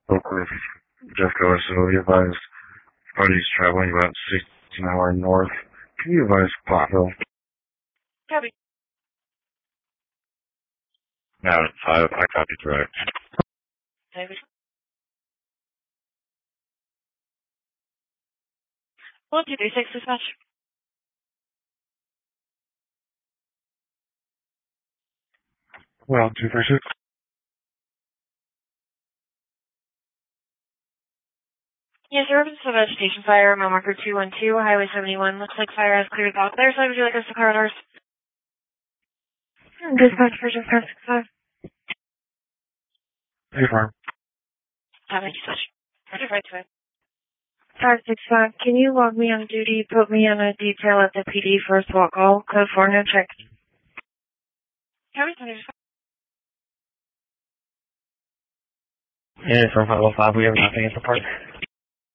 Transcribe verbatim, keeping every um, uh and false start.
Oak Cliff, Jeffco, so you advise parties traveling about sixteen hour north. Can you advise Pottville? Copy. Now at five, I copy direct. David. One, two, three, six, dispatch. Well, two, three, six. Yes, there was a vegetation fire, mile marker two one two, Highway seventy-one. Looks like fire has cleared off there, so would you like us to car ours? Dispatch for just car six five. Hey, farm. Have a dispatch. Roger, right to it. five six five, can you log me on duty, put me on a detail at the P D for a SWAT call, code four, no check. Copy, Yeah, from five oh five, we have nothing at the park.